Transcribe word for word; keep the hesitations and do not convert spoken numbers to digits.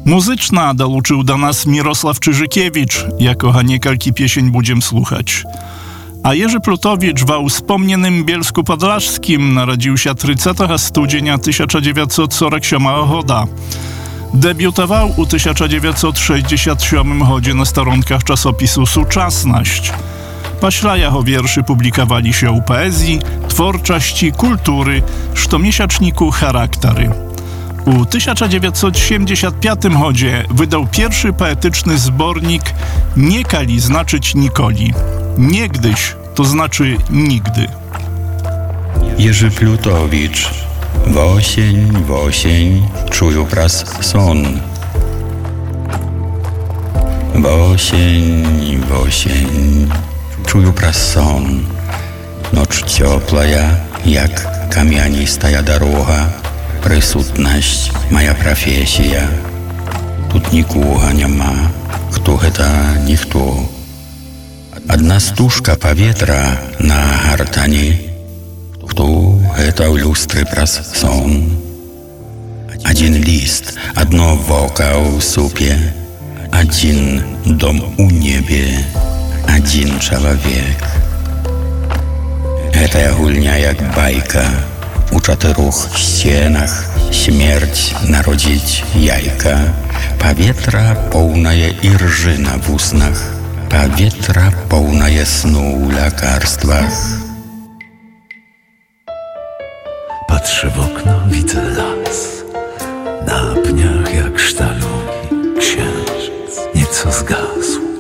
Muzyczna dolучив do nas Mirosław Czyżykiewicz, jako niekalki piesień będziemy słuchać. A Jerzy Plutowicz w wspomnianym Bielsku Podlaskim narodził się trzydziestego studzienia tysiąc dziewięćset czterdzieści siódmego roku. Debiutował u tysiąc dziewięćset sześćdziesiątym siódmym roku na stronkach czasopisu Suczasność. Paśla jeho wierszy publikowali się u poezji, twórczości, kultury, sztomiesięczniku Charaktery. U tysiąc dziewięćset siedemdziesiątym piątym roku wydał pierwszy poetyczny zbornik Niekali znaczyć nikoli. Niegdyś to znaczy nigdy. Jerzy Plutowicz. W osień, w osień czuję pras son. W osień, w osień czuję pras son. Noc ciepła, jak kamienista droga. Присутność, moja profesja. Тут nikogo nie ma, kto это никто. Одна стужка повітря на гартані, kto это в люстре прас сон. Один лист, одно вока в супе, один дом у небе, один человек. Это гульня jak bajka. У czterech ścianach śmierć narodzić jajka. Powietrza pełne i rży na w usnach. Powietrza pełne snu w lekarstwach. Patrzę w okno, widzę las. Na pniach jak sztalugi księżyc nieco zgasł.